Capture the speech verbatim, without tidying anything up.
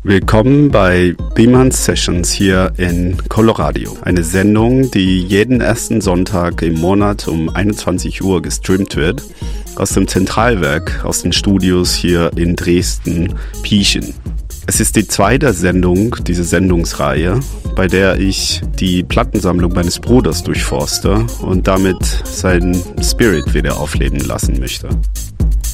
Willkommen bei Bemans Sessions hier in Coloradio. Eine Sendung, die jeden ersten Sonntag im Monat um einundzwanzig Uhr gestreamt wird. Aus dem Zentralwerk, aus den Studios hier in Dresden-Pieschen. Es ist die zweite Sendung dieser Sendungsreihe, bei der ich die Plattensammlung meines Bruders durchforste und damit seinen Spirit wieder aufleben lassen möchte.